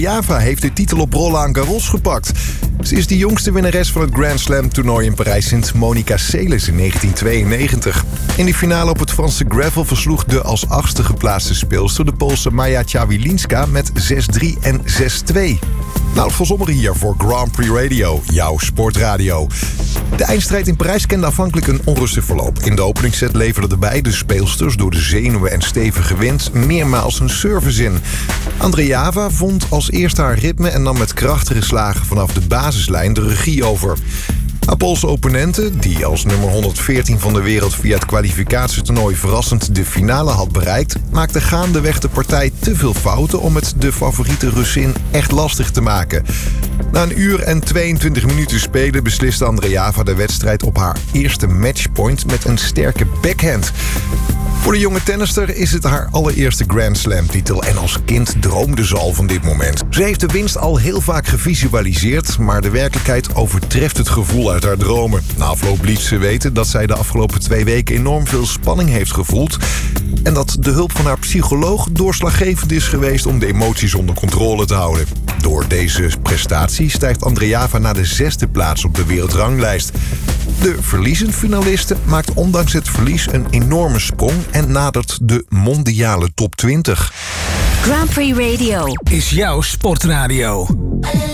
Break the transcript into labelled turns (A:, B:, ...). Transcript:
A: Andreeva heeft de titel op Roland Garros gepakt. Ze is de jongste winnares van het Grand Slam toernooi in Parijs sinds Monica Seles in 1992. In de finale op het Franse gravel versloeg de als 8e geplaatste speelster de Poolse Maja Ciawilinska met 6-3 en 6-2. Nou, Van Sommer hier voor Grand Prix Radio, jouw sportradio. De eindstrijd in Parijs kende afhankelijk een onrustig verloop. In de openingsset leverden de beide speelsters door de zenuwen en stevige wind meermaals een service in. Andreeva vond als eerste haar ritme en nam met krachtige slagen vanaf de basislijn de regie over. Haar Poolse opponente, die als nummer 114 van de wereld via het kwalificatietoernooi verrassend de finale had bereikt, maakte gaandeweg de partij te veel fouten om het de favoriete Russin echt lastig te maken. Na 1 uur en 22 minuten spelen besliste Andreeva de wedstrijd op haar eerste matchpoint met een sterke backhand. Voor de jonge tennister is het haar allereerste Grand Slam-titel en als kind droomde ze al van dit moment. Ze heeft de winst al heel vaak gevisualiseerd, maar de werkelijkheid overtreft het gevoel uit haar dromen. Na afloop liet ze weten dat zij de afgelopen 2 weken enorm veel spanning heeft gevoeld en dat de hulp van haar psycholoog doorslaggevend is geweest om de emoties onder controle te houden. Door deze prestatie stijgt Andreeva naar de 6e plaats op de wereldranglijst. De verliezend finaliste maakt ondanks het verlies een enorme sprong en nadert de mondiale top 20.
B: Grand Prix Radio
C: is jouw sportradio.